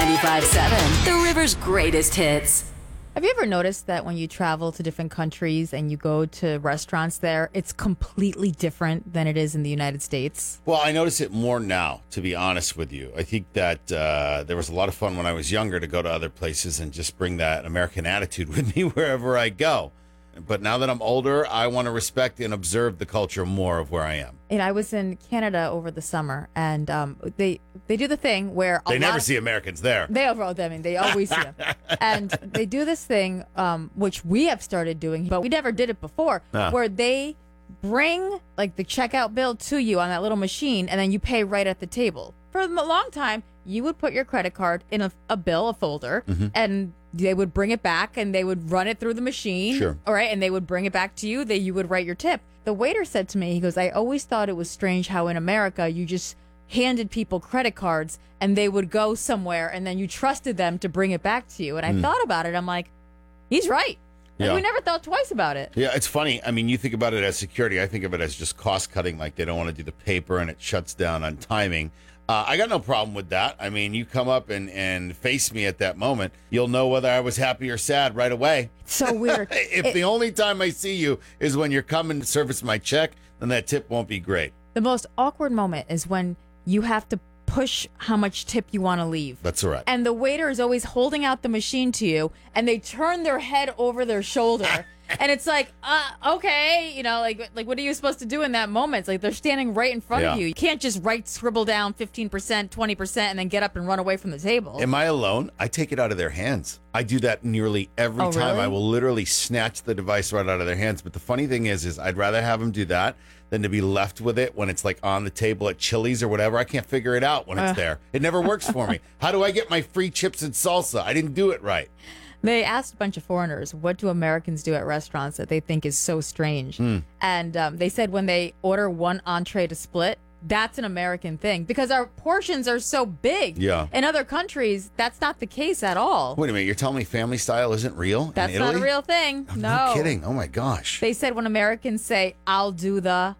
95.7, The River's greatest hits. Have you ever noticed that when you travel to different countries and you go to restaurants there, it's completely different than it is in the United States? Well, I notice it more now, to be honest with you. I think that there was a lot of fun when I was younger to go to other places and just bring that American attitude with me wherever I go. But now that I'm older, I want to respect and observe the culture more of where I am. And I was in Canada over the summer, and they do the thing where They never see Americans there. They always see them. And they do this thing, which we have started doing, but we never did it before, where they bring like the checkout bill to you on that little machine, and then you pay right at the table. For a long time, you would put your credit card in a folder, and they would bring it back and they would run it through the machine. Sure. All right. And they would bring it back to you. You would write your tip. The waiter said to me, he goes, I always thought it was strange how in America you just handed people credit cards and they would go somewhere and then you trusted them to bring it back to you. And I thought about it. I'm like, he's right. Like, we never thought twice about it. Yeah, it's funny. I mean, you think about it as security. I think of it as just cost cutting, like they don't want to do the paper and it shuts down on timing. I got no problem with that. I mean, you come up and face me at that moment, you'll know whether I was happy or sad right away. So weird. If the only time I see you is when you're coming to service my check, then that tip won't be great. The most awkward moment is when you have to push how much tip you want to leave. That's right. And the waiter is always holding out the machine to you, and they turn their head over their shoulder. And it's like, okay, like what are you supposed to do in that moment? It's like they're standing right in front of you. You can't just scribble down 15%, 20%, and then get up and run away from the table. Am I alone? I take it out of their hands. I do that nearly every time. Really? I will literally snatch the device right out of their hands. But the funny thing is I'd rather have them do that than to be left with it when it's like on the table at Chili's or whatever. I can't figure it out when it's there. It never works for me. How do I get my free chips and salsa? I didn't do it right. They asked a bunch of foreigners, what do Americans do at restaurants that they think is so strange? And they said when they order one entree to split, that's an American thing because our portions are so big. Yeah. In other countries, that's not the case at all. Wait a minute. You're telling me family style isn't real That's in Italy? not a real thing. No kidding. Oh, my gosh. They said when Americans say, I'll do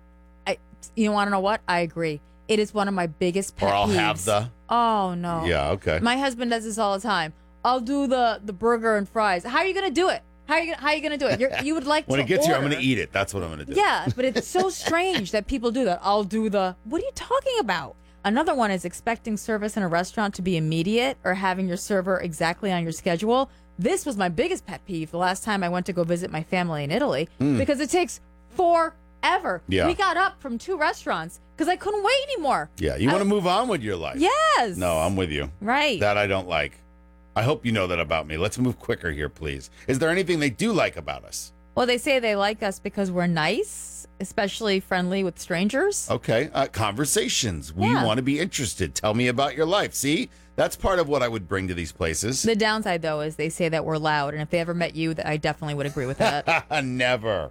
you want to know what? I agree. It is one of my biggest pet peeves. Or I'll have the. Oh, no. Yeah, okay. My husband does this all the time. I'll do the burger and fries. How are you going to do it? How are you going to do it? You would like when to it gets order. here, I'm going to eat it. That's what I'm going to do. Yeah, but it's so strange that people do that. I'll do what are you talking about? Another one is expecting service in a restaurant to be immediate or having your server exactly on your schedule. This was my biggest pet peeve the last time I went to go visit my family in Italy because it takes forever. Yeah. We got up from 2 restaurants because I couldn't wait anymore. Yeah, you want to move on with your life. Yes. No, I'm with you. Right. That I don't like. I hope you know that about me. Let's move quicker here, please. Is there anything they do like about us? Well, they say they like us because we're nice, especially friendly with strangers. Okay. Conversations. We Yeah. want to be interested. Tell me about your life. See? That's part of what I would bring to these places. The downside, though, is they say that we're loud. And if they ever met you, I definitely would agree with that. Never.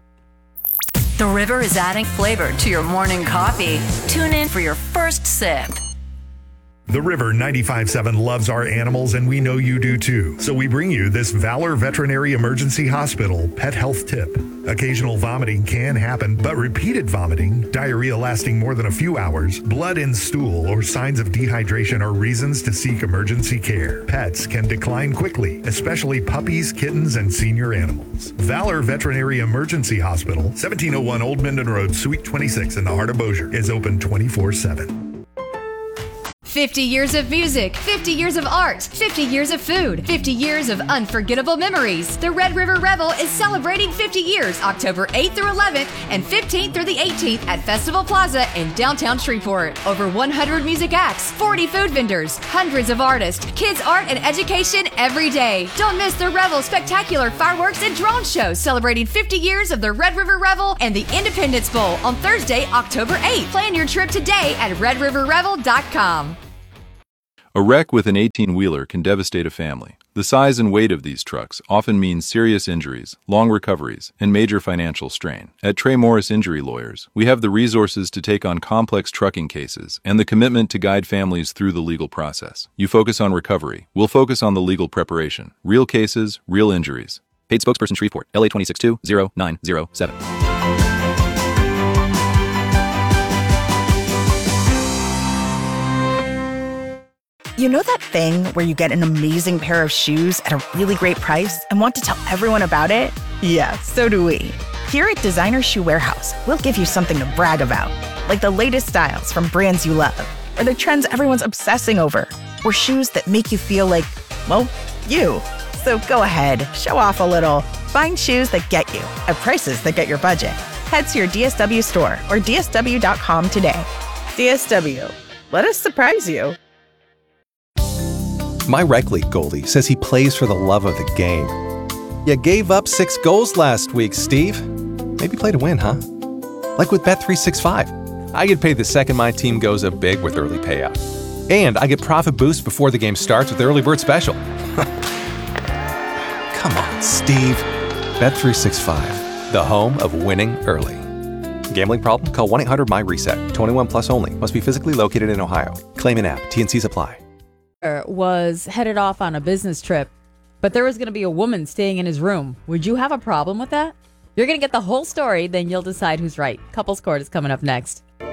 The River is adding flavor to your morning coffee. Tune in for your first sip. The River 95.7 loves our animals, and we know you do too. So we bring you this Valor Veterinary Emergency Hospital pet health tip. Occasional vomiting can happen, but repeated vomiting, diarrhea lasting more than a few hours, blood in stool, or signs of dehydration are reasons to seek emergency care. Pets can decline quickly, especially puppies, kittens, and senior animals. Valor Veterinary Emergency Hospital, 1701 Old Minden Road, Suite 26 in the heart of Bossier, is open 24/7. 50 years of music, 50 years of art, 50 years of food, 50 years of unforgettable memories. The Red River Revel is celebrating 50 years, October 8th through 11th and 15th through the 18th at Festival Plaza in downtown Shreveport. Over 100 music acts, 40 food vendors, hundreds of artists, kids art and education every day. Don't miss the Revel's spectacular fireworks and drone show celebrating 50 years of the Red River Revel and the Independence Bowl on Thursday, October 8th. Plan your trip today at redriverrevel.com. A wreck with an 18-wheeler can devastate a family. The size and weight of these trucks often means serious injuries, long recoveries, and major financial strain. At Trey Morris Injury Lawyers, we have the resources to take on complex trucking cases and the commitment to guide families through the legal process. You focus on recovery. We'll focus on the legal preparation. Real cases, real injuries. Paid spokesperson Shreveport, LA 2620907. You know that thing where you get an amazing pair of shoes at a really great price and want to tell everyone about it? Yeah, so do we. Here at Designer Shoe Warehouse, we'll give you something to brag about, like the latest styles from brands you love, or the trends everyone's obsessing over, or shoes that make you feel like, well, you. So go ahead, show off a little. Find shoes that get you at prices that get your budget. Head to your DSW store or DSW.com today. DSW, let us surprise you. My rec league goalie says he plays for the love of the game. You gave up 6 goals last week, Steve. Maybe play to win, huh? Like with Bet365. I get paid the second my team goes up big with early payout. And I get profit boost before the game starts with the early bird special. Come on, Steve. Bet365, the home of winning early. Gambling problem? Call 1-800-MY-RESET. 21 plus only. Must be physically located in Ohio. Claim in app. T&Cs apply. Was headed off on a business trip, but there was going to be a woman staying in his room. Would you have a problem with that? You're going to get the whole story, then you'll decide who's right. Couples Court is coming up next.